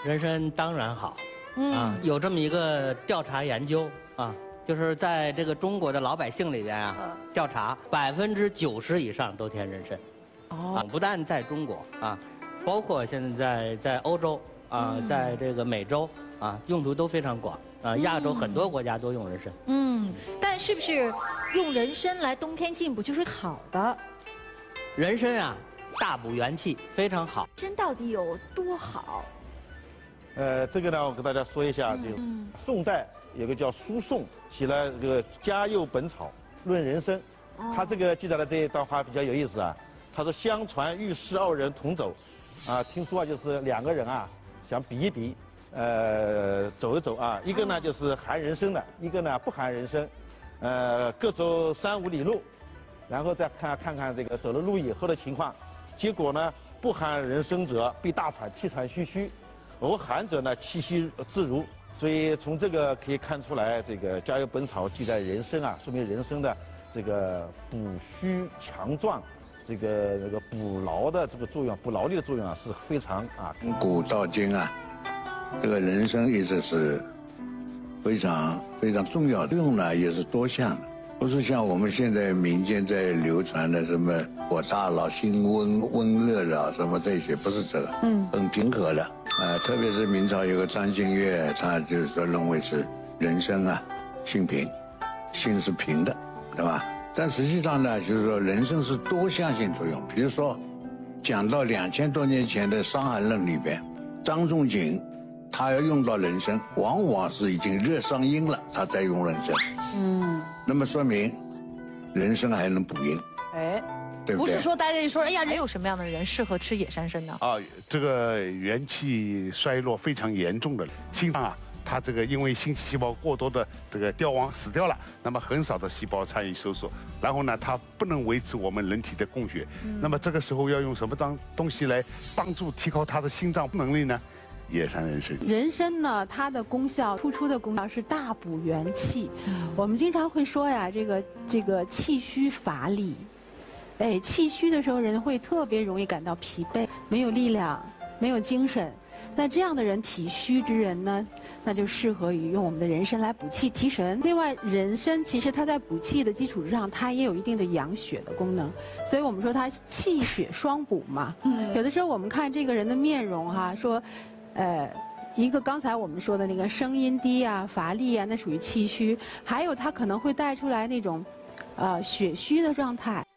人参当然好，有这么一个调查研究啊，就是在这个中国的老百姓里边啊，调查90%以上都添人参。哦，不但在中国啊，包括现在在欧洲啊，在这个美洲啊，用途都非常广啊。亚洲很多国家都用人参。 但是不是用人参来冬天进补就是好的？ 人参啊，大补元气，非常好。 人参到底有多好？ 这个呢，我跟大家说一下，就宋代有个叫苏颂写了这个《嘉佑本草论人参》，他这个记载的这一段话比较有意思啊。他说：“相传御史2人同走，啊，听说啊就是2个人啊想比一比，走一走啊，一个呢就是含人参的，一个呢不含人参，各走3、5里路，然后再看看这个走了路以后的情况，结果呢不含人参者必大喘，气喘吁吁。”而寒者呢，气息自如，所以从这个可以看出来，这个《嘉佑本草》记载人参啊，说明人参的这个补虚强壮，这个补劳的这个作用，补劳力的作用啊，是非常啊。 从古到今啊，这个人参一直是非常重要的，用呢也是多项的，不是像我们现在民间在流传的什么火大了、心温热了什么这些，不是这个，很平和的。特别是明朝有个张敬岳，他就是说认为是人参啊，性平，性是平的，对吧？但实际上呢，就是说人参是多项性作用。比如说，讲到2000多年前的《伤寒论》里边，张仲景他要用到人参，往往是已经热伤阴了，他再用人参。那么说明人参还能补阴。对不对？ 不是说大家就说，哎呀，还有什么样的人适合吃野山参呢？ 这个元气衰落非常严重的心脏啊，它这个因为心细胞过多的这个凋亡死掉了，那么很少的细胞参与收缩，然后呢，它不能维持我们人体的供血，那么这个时候要用什么东西来帮助提高它的心脏能力呢？野山人参。 人参呢，它的功效突出的功效是大补元气。我们经常会说呀，这个气虚乏力。气虚的时候，人会特别容易感到疲惫，没有力量，没有精神。那这样的人，体虚之人呢，那就适合于用我们的人参来补气提神。另外，人参其实它在补气的基础之上，它也有一定的养血的功能，所以我们说它气血双补嘛。有的时候我们看这个人的面容哈，说，一个刚才我们说的那个声音低啊、乏力啊，那属于气虚；还有他可能会带出来那种，血虚的状态。